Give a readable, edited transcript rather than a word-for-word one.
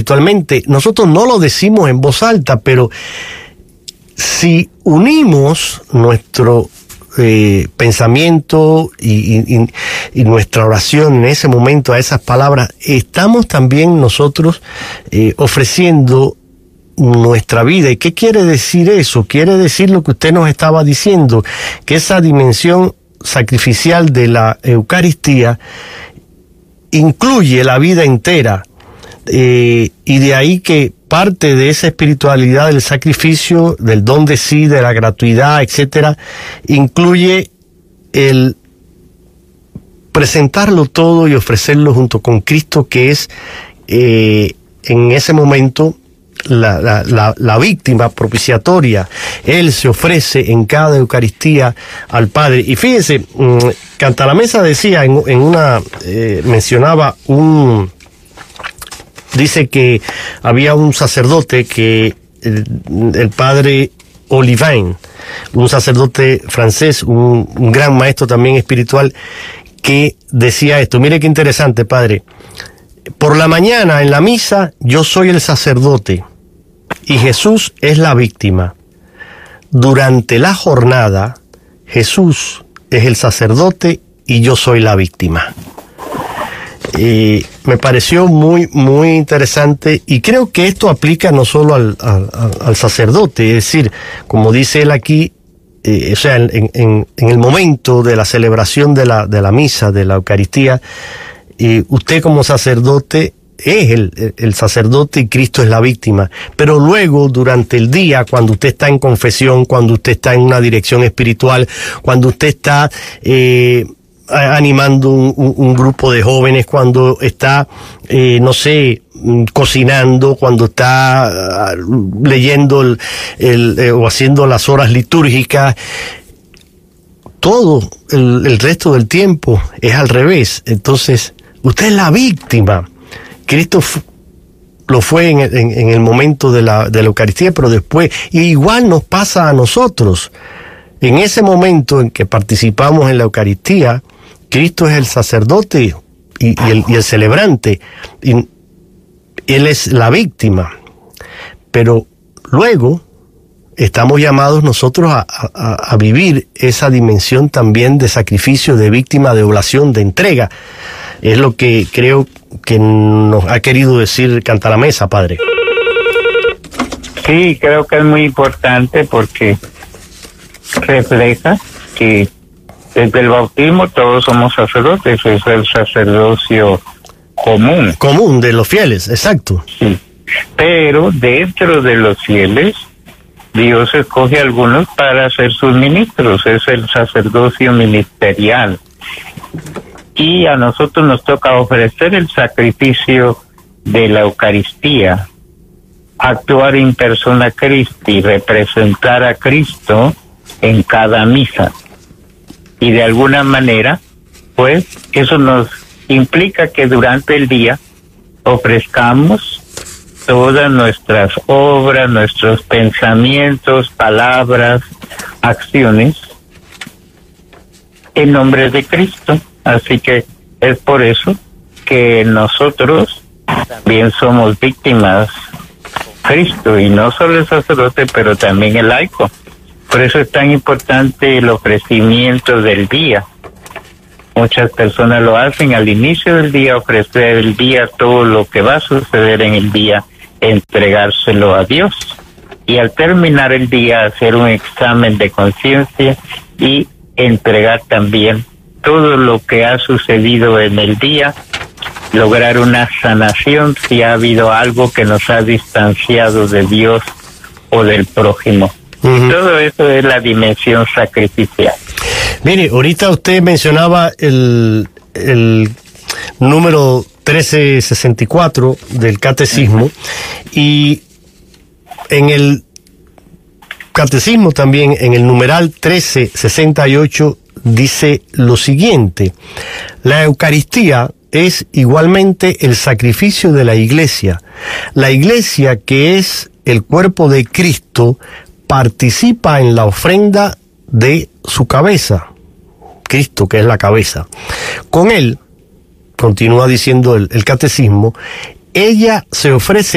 espiritualmente. Nosotros no lo decimos en voz alta, pero si unimos nuestro pensamiento y nuestra oración en ese momento a esas palabras, estamos también nosotros ofreciendo nuestra vida. ¿Y qué quiere decir eso? Quiere decir lo que usted nos estaba diciendo, que esa dimensión sacrificial de la Eucaristía incluye la vida entera, y de ahí que parte de esa espiritualidad del sacrificio, del don de sí, de la gratuidad, etcétera, incluye el presentarlo todo y ofrecerlo junto con Cristo, que es en ese momento la víctima propiciatoria. Él se ofrece en cada Eucaristía al Padre. Y fíjense, Cantalamessa decía en una, mencionaba dice que había un sacerdote que el padre Olivain, un sacerdote francés, un gran maestro también espiritual, que decía esto. Mire qué interesante, padre. Por la mañana en la misa yo soy el sacerdote y Jesús es la víctima. Durante la jornada Jesús es el sacerdote y yo soy la víctima. Me pareció muy, muy interesante, y creo que esto aplica no solo al sacerdote, es decir, como dice él aquí, o sea, en el momento de la celebración de la misa, de la Eucaristía, usted como sacerdote es el sacerdote y Cristo es la víctima. Pero luego, durante el día, cuando usted está en confesión, cuando usted está en una dirección espiritual, cuando usted está animando un grupo de jóvenes, cuando está, no sé, cocinando, cuando está leyendo o haciendo las horas litúrgicas, todo el resto del tiempo es al revés. Entonces, usted es la víctima. Cristo lo fue en el momento de la Eucaristía, pero después, y igual nos pasa a nosotros. En ese momento en que participamos en la Eucaristía, Cristo es el sacerdote y el celebrante, y Él es la víctima. Pero luego estamos llamados nosotros a vivir esa dimensión también de sacrificio, de víctima, de oblación, de entrega. Es lo que creo que nos ha querido decir Cantalamessa, padre. Sí, creo que es muy importante porque refleja que desde el bautismo todos somos sacerdotes, es el sacerdocio común. Común de los fieles, exacto. Sí, pero dentro de los fieles, Dios escoge a algunos para ser sus ministros, es el sacerdocio ministerial. Y a nosotros nos toca ofrecer el sacrificio de la Eucaristía, actuar in persona Christi, representar a Cristo en cada misa. Y de alguna manera, pues, eso nos implica que durante el día ofrezcamos todas nuestras obras, nuestros pensamientos, palabras, acciones, en nombre de Cristo. Así que es por eso que nosotros también somos víctimas de Cristo, y no solo el sacerdote, pero también el laico. Por eso es tan importante el ofrecimiento del día. Muchas personas lo hacen al inicio del día, ofrecer el día, todo lo que va a suceder en el día, entregárselo a Dios. Y al terminar el día, hacer un examen de conciencia y entregar también todo lo que ha sucedido en el día, lograr una sanación si ha habido algo que nos ha distanciado de Dios o del prójimo. Uh-huh. Todo eso es la dimensión sacrificial. Mire, ahorita usted mencionaba el número 1364 del Catecismo, y en el Catecismo también, en el numeral 1368, dice lo siguiente: la Eucaristía es igualmente el sacrificio de la Iglesia. La Iglesia, que es el cuerpo de Cristo, participa en la ofrenda de su cabeza, Cristo, que es la cabeza. Con él, continúa diciendo el Catecismo, ella se ofrece